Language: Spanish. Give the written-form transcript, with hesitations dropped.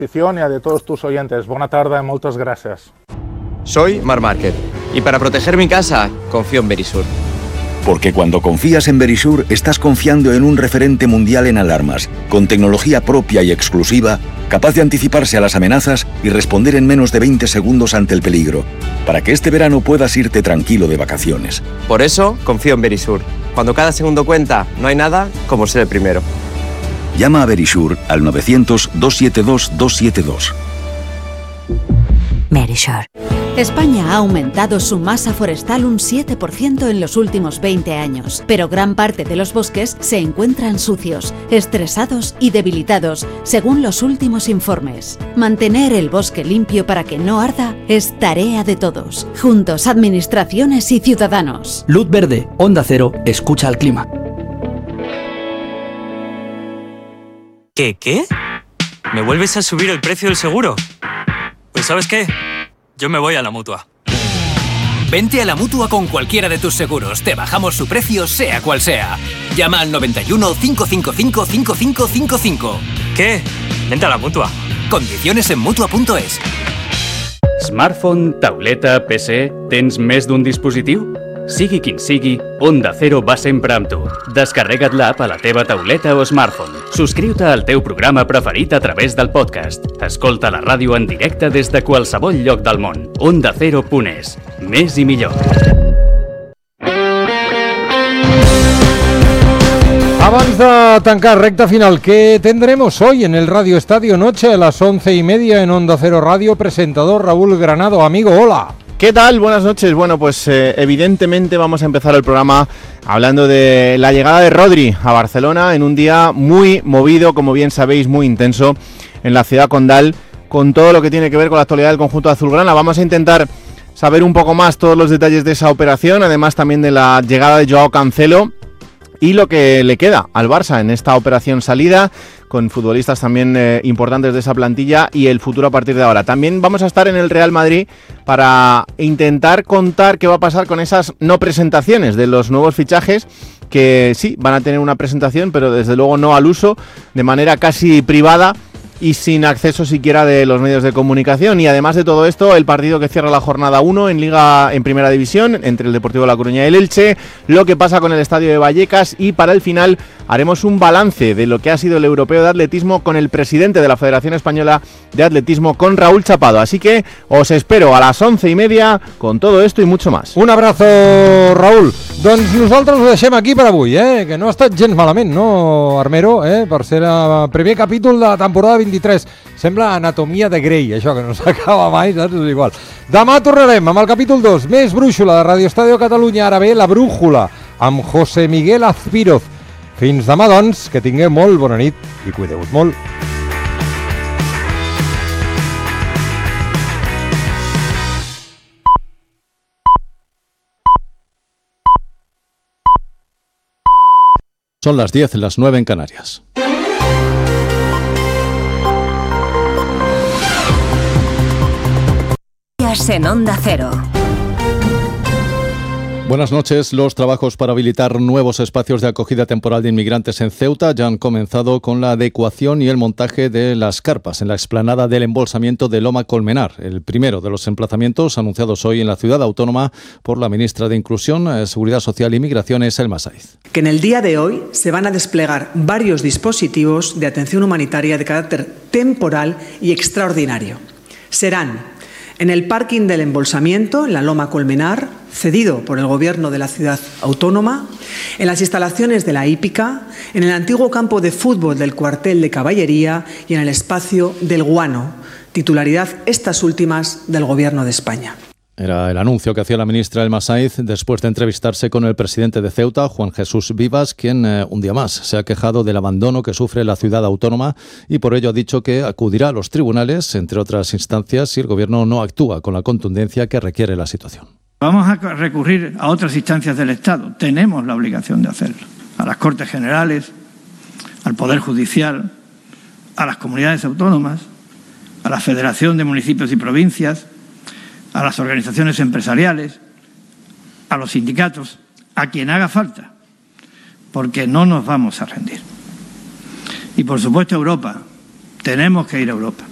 Y a de todos tus oyentes. Buena tarde, muchas gracias. Soy Marc Márquez y para proteger mi casa confío en Verisur. Porque cuando confías en Verisur estás confiando en un referente mundial en alarmas, con tecnología propia y exclusiva, capaz de anticiparse a las amenazas y responder en menos de 20 segundos ante el peligro, para que este verano puedas irte tranquilo de vacaciones. Por eso confío en Verisur. Cuando cada segundo cuenta, no hay nada como ser el primero. Llama a Verisur al 900-272-272. Verisur. España ha aumentado su masa forestal un 7% en los últimos 20 años, pero gran parte de los bosques se encuentran sucios, estresados y debilitados, según los últimos informes. Mantener el bosque limpio para que no arda es tarea de todos, juntos administraciones y ciudadanos. Luz verde, Onda Cero, escucha al clima. ¿Qué? ¿Me vuelves a subir el precio del seguro? Pues ¿sabes qué? Yo me voy a la Mutua. Vente a la Mutua con cualquiera de tus seguros. Te bajamos su precio, sea cual sea. Llama al 91 555 5555. ¿Qué? Vente a la Mutua. Condiciones en Mutua.es. Smartphone, tauleta, PC... Tens més d'un dispositiu? Sigui quin sigui, Onda Cero va sempre amb tu. Descarrega't l'app a la teva tauleta o smartphone. Subscriu-te al teu programa preferit a través del podcast. Escolta la ràdio en directe des de qualsevol lloc del món. OndaCero.es. Més i millor. Abans de tancar recta final, ¿qué tendremos hoy en el Radio Estadio Noche a las 11:30 en Onda Cero Radio? Presentador Raúl Granado. Amigo, hola. ¿Qué tal? Buenas noches. Bueno, pues evidentemente vamos a empezar el programa hablando de la llegada de Rodri a Barcelona en un día muy movido, como bien sabéis, muy intenso en la ciudad condal, con todo lo que tiene que ver con la actualidad del conjunto azulgrana. Vamos a intentar saber un poco más todos los detalles de esa operación, además también de la llegada de Joao Cancelo y lo que le queda al Barça en esta operación salida, con futbolistas también importantes de esa plantilla y el futuro a partir de ahora. También vamos a estar en el Real Madrid para intentar contar qué va a pasar con esas no presentaciones de los nuevos fichajes, que sí, van a tener una presentación, pero desde luego no al uso, de manera casi privada y sin acceso siquiera de los medios de comunicación. Y además de todo esto, el partido que cierra la jornada 1 en Liga en Primera División entre el Deportivo La Coruña y el Elche, lo que pasa con el Estadio de Vallecas, y para el final haremos un balance de lo que ha sido el Europeo de Atletismo con el presidente de la Federación Española de Atletismo, con Raúl Chapado. Así que os espero a las 11:30 con todo esto y mucho más. Un abrazo, Raúl. Doncs nosaltres ho deixem aquí per avui, que no ha estat gens malament, no, Armero, per ser el primer capítol de la temporada 23. Sembla Anatomia de Grey, això, que no s'acaba mai, saps? És igual. Demà tornarem amb el capítol 2, més brúixola de Radio Estadio Catalunya. Ara ve La Brújula, amb José Miguel Azpiroz. Fins demà, doncs, que tingueu molt bona nit i cuideu-vos molt. Son las 10, las 9 en Canarias. En Onda Cero. Buenas noches. Los trabajos para habilitar nuevos espacios de acogida temporal de inmigrantes en Ceuta ya han comenzado con la adecuación y el montaje de las carpas en la explanada del embolsamiento de Loma Colmenar, el primero de los emplazamientos anunciados hoy en la ciudad autónoma por la ministra de Inclusión, Seguridad Social y Migraciones, Selma Saiz. Que en el día de hoy se van a desplegar varios dispositivos de atención humanitaria de carácter temporal y extraordinario. Serán en el parking del embolsamiento, en la Loma Colmenar, cedido por el Gobierno de la ciudad autónoma, en las instalaciones de la hípica, en el antiguo campo de fútbol del cuartel de caballería y en el espacio del Guano, titularidad estas últimas del Gobierno de España. Era el anuncio que hacía la ministra Selma Saiz después de entrevistarse con el presidente de Ceuta, Juan Jesús Vivas, quien un día más se ha quejado del abandono que sufre la ciudad autónoma y por ello ha dicho que acudirá a los tribunales, entre otras instancias, si el Gobierno no actúa con la contundencia que requiere la situación. Vamos a recurrir a otras instancias del Estado. Tenemos la obligación de hacerlo. A las Cortes Generales, al Poder Judicial, a las comunidades autónomas, a la Federación de Municipios y Provincias, a las organizaciones empresariales, a los sindicatos, a quien haga falta, porque no nos vamos a rendir. Y por supuesto Europa, tenemos que ir a Europa.